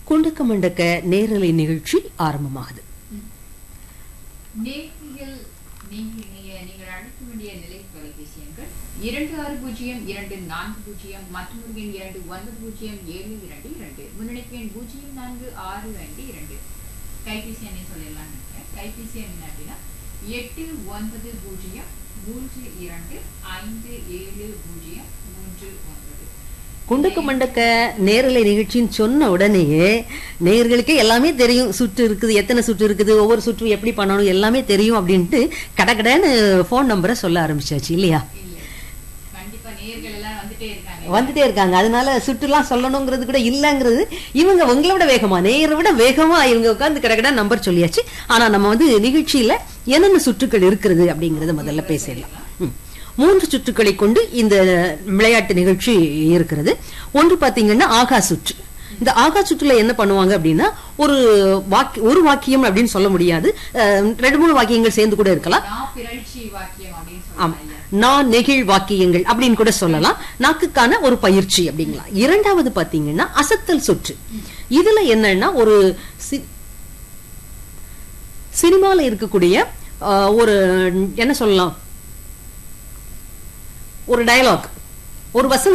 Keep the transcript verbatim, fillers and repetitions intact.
குண்டக்க மண்டக்க நேரலை நிகழ்ச்சி ஆரம்பமாகுது. நேரலையில் நீங்கள் இணைய நீங்கள் அழைக்க வேண்டிய நிலை தொலைபேசி எண்கள் இரண்டு ஆறு பூஜ்ஜியம் இரண்டு நான்கு பூஜ்ஜியம் மற்றும் ஒரு எண் இரண்டு ஒன்பது பூஜ்ஜியம் ஏழு இரண்டு இரண்டு முன்னணிப்பு எண் பூஜ்ஜியம் நான்கு ஆறு ரெண்டு இரண்டு. கைபேசி எண்ணை சொல்லலாம். கைபேசி எண் அப்படின்னா எட்டு ஒன்பது பூஜ்ஜியம் மூன்று இரண்டு ஐந்து ஏழு பூஜ்ஜியம் மூன்று ஒன்பது. குண்டக்க மண்டக்க நேரலை நிகழ்ச்சின்னு சொன்ன உடனேயே நேயர்களுக்கு எல்லாமே தெரியும். சுற்று இருக்குது, எத்தனை சுற்று இருக்குது, ஒவ்வொரு சுற்று எப்படி பண்ணணும் எல்லாமே தெரியும் அப்படின்ட்டு கடகடன்னு போன் நம்பரை சொல்ல ஆரம்பிச்சாச்சு இல்லையா? வந்துட்டே இருக்காங்க. அதனால சுற்றுலாம் சொல்லணுங்கிறது கூட இல்லங்கிறது இவங்க உங்களோட வேகமா நேயரை விட வேகமா இவங்க உட்கார்ந்து கடகடா நம்பர் சொல்லியாச்சு. ஆனா நம்ம வந்து நிகழ்ச்சியில என்னென்ன சுற்றுக்கள் இருக்கிறது அப்படிங்கறத முதல்ல பேசிடலாம். மூன்று சுற்றுக்களை கொண்டு இந்த விளையாட்டு நிகழ்ச்சி இருக்கிறது. ஒன்று பாத்தீங்கன்னா ஆகா சுற்று. இந்த ஆகா சுற்றுல என்ன பண்ணுவாங்க அப்படின்னா ஒரு வாக்கி ஒரு வாக்கியம் அப்படின்னு சொல்ல முடியாது, ரெண்டு மூணு வாக்கியங்கள் சேர்ந்து கூட இருக்கலாம். ஆமா, நான் நெகிழ் வாக்கியங்கள் அப்படின்னு கூட சொல்லலாம். நாக்குக்கான ஒரு பயிற்சி அப்படிங்களா. இரண்டாவது பாத்தீங்கன்னா அசத்தல் சுற்று. இதுல என்னன்னா ஒரு சினிமால இருக்கக்கூடிய ஒரு என்ன சொல்லலாம் ஒரு டயலாக், ஒரு வசனம்